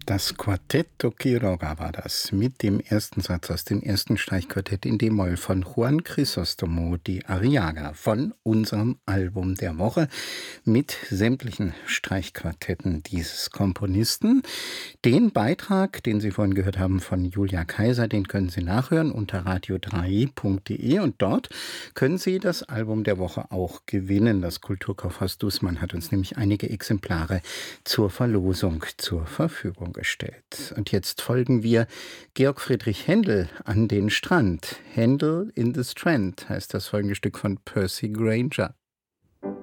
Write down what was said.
Das Quartetto Quiroga war das mit dem ersten Satz aus dem ersten Streichquartett in D-Moll von Juan Crisóstomo de Arriaga von unserem Album der Woche mit sämtlichen Streichquartetten dieses Komponisten. Den Beitrag, den Sie vorhin gehört haben von Julia Kaiser, den können Sie nachhören unter radio3.de und dort können Sie das Album der Woche auch gewinnen. Das Kulturkaufhaus Dußmann hat uns nämlich einige Exemplare zur Verlosung zur Verfügung gestellt. Und jetzt folgen wir Georg Friedrich Händel an den Strand. Händel in the Strand heißt das folgende Stück von Percy Grainger.